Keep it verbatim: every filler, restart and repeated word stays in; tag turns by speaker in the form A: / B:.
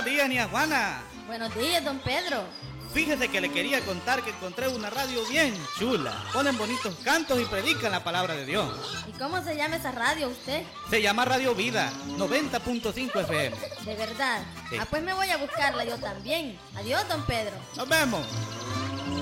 A: Buenos días, Nia Juana.
B: Buenos días, don Pedro.
A: Fíjese que le quería contar que encontré una radio bien chula. Ponen bonitos cantos y predican la palabra de Dios.
B: ¿Y cómo se llama esa radio usted?
A: Se llama Radio Vida, noventa punto cinco F M.
B: ¿De verdad?
A: Sí.
B: Ah, pues me voy a buscarla yo también. Adiós, don Pedro.
A: Nos vemos.